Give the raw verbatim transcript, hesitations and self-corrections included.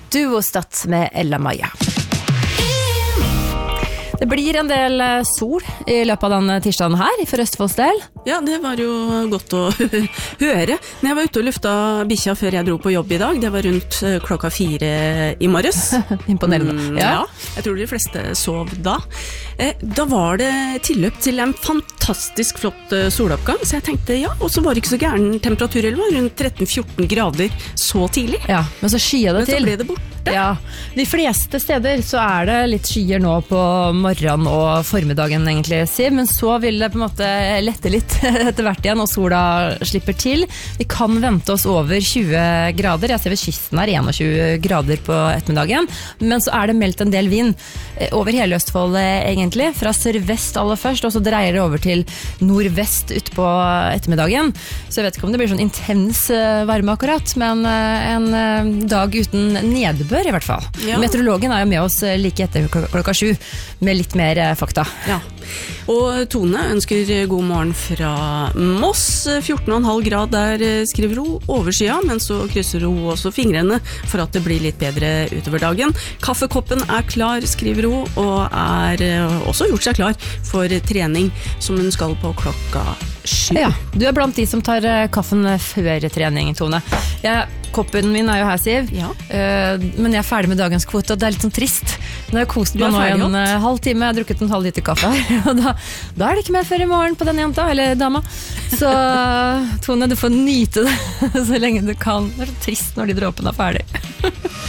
Duostat med Ella Maja. Det blir en del sol i løpet av denne tirsdagen her, for Østfolds del. Ja, det var jo godt å høre. Når jeg var ute og lufta bikkja før jeg dro på jobb i dag, det var rundt klokka fire i morges. Imponerende. Mm, ja. ja, jeg tror de fleste sov da. Da var det tilløp til en fantastisk flott soloppgang, så jeg tenkte ja, og så var det ikke så gæren temperatur, eller var rundt tretten fjorten grader så tidlig. Ja, men så skyer det men til. Men så ble det borte. Ja, de fleste steder så er det litt skyer nå på morgenen og formiddagen egentlig, Siv, men så vil det på en måte lette litt etter hvert igjen, og sola slipper til. Vi kan vente oss over tjue grader, jeg ser ved kysten her tjueen grader på ettermiddagen, men så er det meldt en del vind over hele Østfold egentlig, fra sørvest aller først, og så dreier det over til nordvest ut på ettermiddagen. Så jeg vet ikke om det blir sånn intens varme akkurat, men en dag uten nedbør i hvert fall. Ja. Meteorologen er jo med oss like etter klokka sju, med litt mer fakta. Ja. Og Tone ønsker god morgen fra Moss, fjorten komma fem grad der skriver hun overskya, men så krysser hun også fingrene for at det blir litt bedre utover dagen. Kaffekoppen er klar, skriver hun, og er også gjort seg klar for trening som hun skal på klokka sju. Ja, du er blant de som tar kaffen før trening, Tone. Jeg Koppen min er jo her, Siv, ja. uh, men jeg er ferdig med dagens kvote, og det er litt sånn trist. Nå har jeg kost meg nå i en uh, halv time, jeg har drukket en halv liter kaffe her, og da, da er det ikke mer før i morgen på den jenta, eller dama. Så Tone, du får nyte det så lenge du kan. Det er så trist når de dråpene er ferdig.